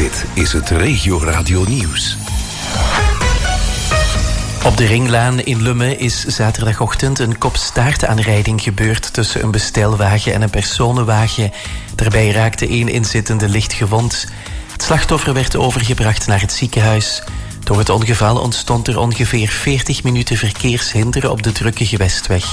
Dit is het Regio Radio Nieuws. Op de Ringlaan in Lummen is zaterdagochtend een kopstaartaanrijding gebeurd tussen een bestelwagen en een personenwagen. Daarbij raakte 1 inzittende licht gewond. Het slachtoffer werd overgebracht naar het ziekenhuis. Door het ongeval ontstond er ongeveer 40 minuten verkeershinder op de drukke Gewestweg.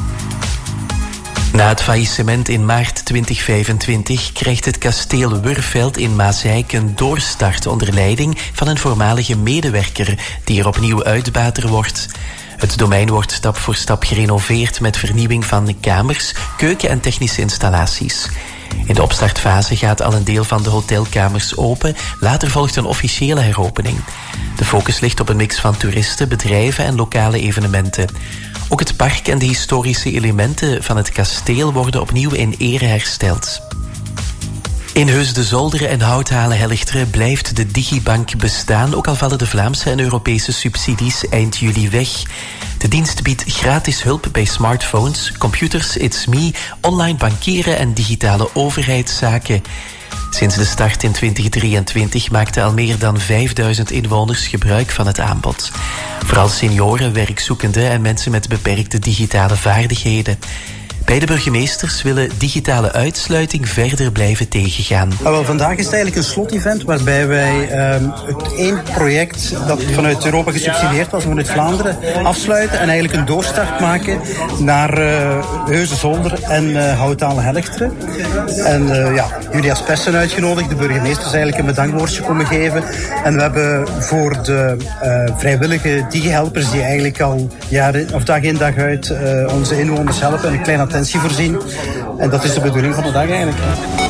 Na het faillissement in maart 2025 krijgt het kasteel Wurveld in Maasijk een doorstart onder leiding van een voormalige medewerker die er opnieuw uitbater wordt. Het domein wordt stap voor stap gerenoveerd met vernieuwing van de kamers, keuken en technische installaties. In de opstartfase gaat al een deel van de hotelkamers open. Later volgt een officiële heropening. De focus ligt op een mix van toeristen, bedrijven en lokale evenementen. Ook het park en de historische elementen van het kasteel worden opnieuw in ere hersteld. In Heusden-Zolderen en Houthalen-Helchteren blijft de Digibank bestaan, ook al vallen de Vlaamse en Europese subsidies eind juli weg. De dienst biedt gratis hulp bij smartphones, computers, It's Me, online bankieren en digitale overheidszaken. Sinds de start in 2023 maakten al meer dan 5000 inwoners gebruik van het aanbod. Vooral senioren, werkzoekenden en mensen met beperkte digitale vaardigheden. Beide burgemeesters willen digitale uitsluiting verder blijven tegengaan. Wel, vandaag is het eigenlijk een slot-event waarbij wij het één project dat vanuit Europa gesubsidieerd was, vanuit Vlaanderen, afsluiten en eigenlijk een doorstart maken naar Heusden-Zolderen en Houthalen-Helchteren. En Julia Spessen uitgenodigd, de burgemeesters eigenlijk een bedankwoordje komen geven. En we hebben voor de vrijwillige digi-helpers die eigenlijk al jaren, of dag in dag uit onze inwoners helpen, een kleine attentie voorzien. En dat is de bedoeling van de dag eigenlijk.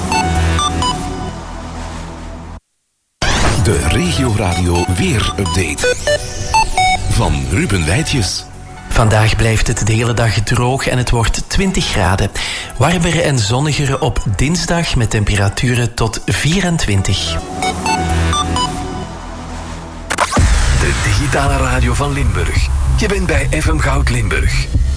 De Regio Radio Weer-update. Van Ruben Wijtjes. Vandaag blijft het de hele dag droog en het wordt 20 graden. Warmer en zonniger op dinsdag met temperaturen tot 24. De digitale radio van Limburg. Je bent bij FM Goud Limburg.